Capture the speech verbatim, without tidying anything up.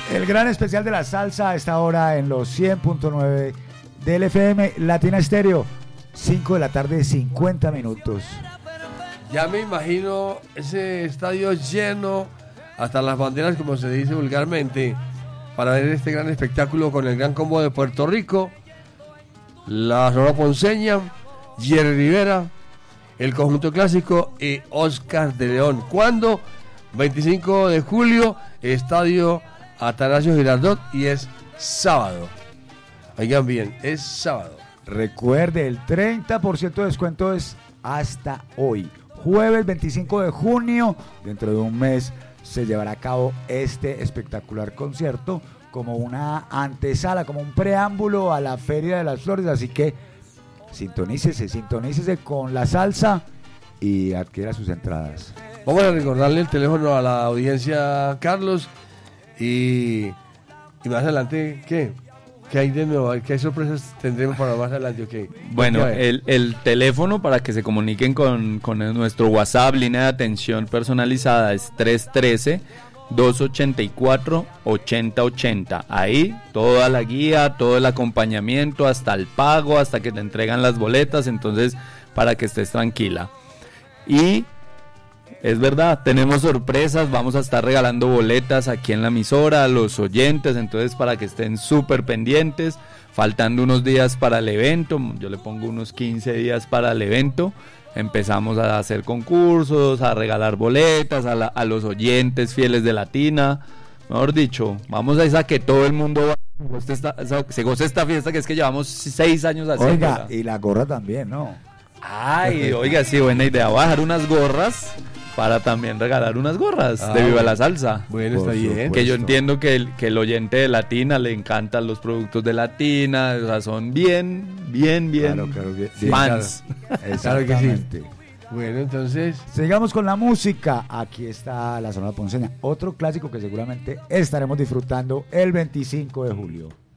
El gran especial de la salsa a esta hora en los cien punto nueve del F M Latina Estéreo, cinco de la tarde, cincuenta minutos. Ya me imagino ese estadio lleno, hasta las banderas, como se dice vulgarmente, para ver este gran espectáculo con el Gran Combo de Puerto Rico, la Sonora Ponceña, Jerry Rivera, el Conjunto Clásico y Oscar de León. ¿Cuándo? veinticinco de julio, Estadio Atanasio Girardot, y es sábado. Oigan bien, es sábado. Recuerde, el treinta por ciento de descuento es hasta hoy. Jueves veinticinco de junio, dentro de un mes, se llevará a cabo este espectacular concierto como una antesala, como un preámbulo a la Feria de las Flores. Así que sintonícese, sintonícese con la salsa y adquiera sus entradas. Vamos a recordarle el teléfono a la audiencia, Carlos, y, y más adelante, ¿qué? ¿Qué hay de nuevo? ¿Qué sorpresas tendremos para más adelante? Okay. Bueno, el, el teléfono para que se comuniquen con, con nuestro WhatsApp, línea de atención personalizada, es tres uno tres, dos ocho cuatro, ocho cero ocho cero. Ahí toda la guía, todo el acompañamiento, hasta el pago, hasta que te entregan las boletas, entonces para que estés tranquila. Y es verdad, tenemos sorpresas, vamos a estar regalando boletas aquí en la emisora a los oyentes, entonces para que estén súper pendientes, faltando unos días para el evento, yo le pongo unos quince días para el evento, empezamos a hacer concursos, a regalar boletas a, la, a los oyentes fieles de Latina, mejor dicho, vamos a esa que todo el mundo va, se, esta, se goce esta fiesta que es que llevamos seis años haciendo. Oiga, y la gorra también, ¿no? Ay, oiga, sí, buena idea, voy a dejar unas gorras para también regalar unas gorras ah, de Viva la Salsa. Bueno, está bien. Que yo entiendo que el, que el oyente de Latina le encantan los productos de Latina, o sea, son bien, bien, bien, claro, claro, bien fans. Claro, claro que sí. Bueno, entonces... sigamos con la música. Aquí está la Sonora Ponceña, otro clásico que seguramente estaremos disfrutando el veinticinco de julio.